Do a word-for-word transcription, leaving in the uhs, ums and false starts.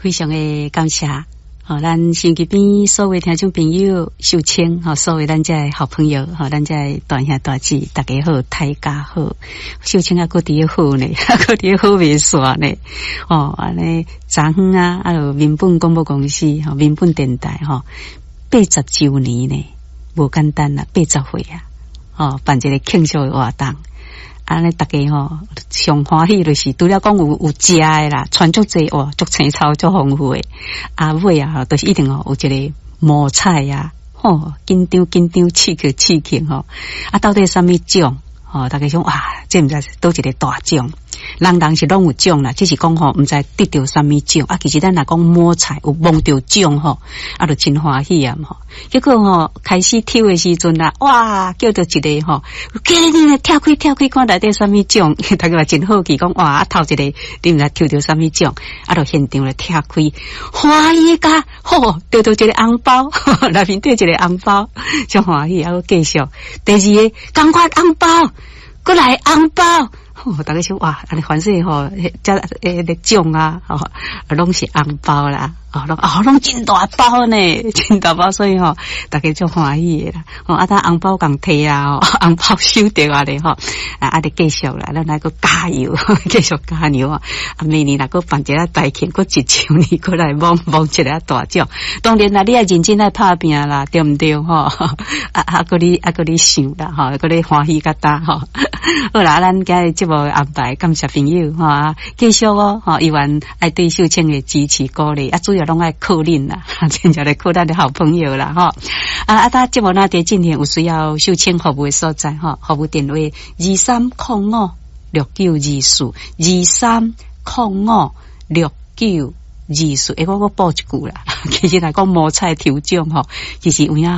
非常的感谢。好，咱新吉边所有听众朋友，秀清，好，所有咱这好朋友，好，咱这大兄大姐，大家好，大家好，秀清啊，个伫好呢，个伫好未煞呢，哦，安尼昨昏啊，啊，有民本广播公司，吼，民本电台，吼，八十周年呢，无简单啦，八十岁啊，哦，办一个庆祝的活动。安尼大家吼上欢喜就是除了讲有有食的啦，传足济哇，足青草足丰富的。啊尾啊，都是一定哦有一个冒菜呀、啊，吼紧张紧张，刺激刺激吼。啊，到底什么奖？吼，大家想哇，这毋知倒一个大奖。人人是拢有奖啦，只是讲吼，毋知得到什么奖啊。其实咱若讲摸彩有摸到奖吼，啊，就真欢喜啊吼。结果吼开始抽的时阵啦，哇，叫到一个吼，给你跳开跳开看内底什么奖，大家真好奇讲哇，啊头一个你毋知抽到什么奖，啊，就现场来跳开，欢喜甲吼，得到一个红包，内面缀一个红包，真欢喜，啊，继续第二个赶快红包，过来红包。哦，大家说哇，安尼凡是吼，这诶个奖啊，哦，拢是红包啦，哦，拢哦拢真大包呢，真大包，所以吼，大家就欢喜啦。哦，啊，咱红包共摕啊，红包收得啊咧吼，啊，啊，得继续啦，咱来个加油，继续加油啊！啊，明年若个办一个大庆，个一周年过来摸摸一个大奖。当然啦，你也认真来拍拼啦，对毋对吼？啊啊，个你啊个你想啦，吼，个你欢喜甲大吼。好啦，咱今日节目安排，感谢朋友哈，继续哦，哈，希望爱对秀清的支持鼓励，啊，主要拢爱靠恁啦，真正来靠咱的好朋友啦，哈。啊啊，咱节目那伫今天有需要秀清服务的所在，哈，服务电话二三零五六九二四二三零五六九二四，诶，我我报一句啦，其实来讲摸菜抽奖吼，其实有影。